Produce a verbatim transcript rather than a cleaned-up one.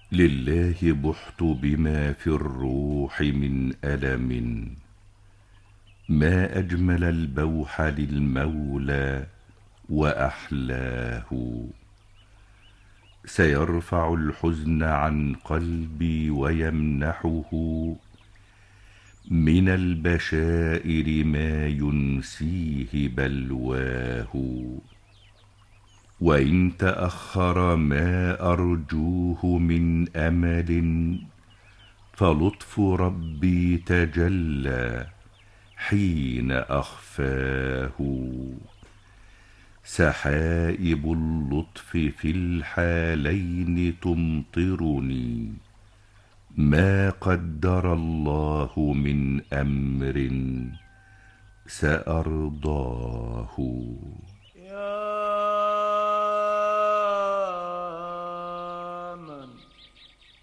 لله بحت بما في الروح من ألم، ما أجمل البوح للمولى وأحلاه. سيرفع الحزن عن قلبي ويمنحه من البشائر ما ينسيه بلواه. وإن تأخر ما أرجوه من أمل، فلطف ربي تجلى حين أخفاه. سحائب اللطف في الحالين تمطرني، ما قدر الله من أمر سأرضاه.